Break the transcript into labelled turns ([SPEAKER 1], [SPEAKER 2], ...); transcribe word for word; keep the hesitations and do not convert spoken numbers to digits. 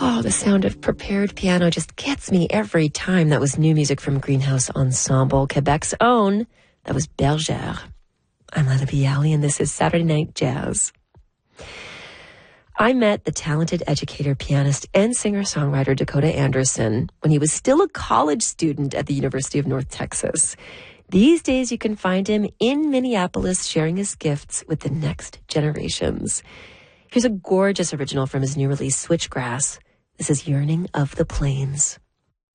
[SPEAKER 1] Oh, the sound of prepared piano just gets me every time. That was new music from Greenhouse Ensemble, Quebec's own. That was Bergère. I'm Lila Bialy, and this is Saturday Night Jazz. I met the talented educator, pianist, and singer-songwriter Dakota Anderson when he was still a college student at the University of North Texas. These days, you can find him in Minneapolis sharing his gifts with the next generations. Here's a gorgeous original from his new release, Switchgrass. This is Yearning of the Plains.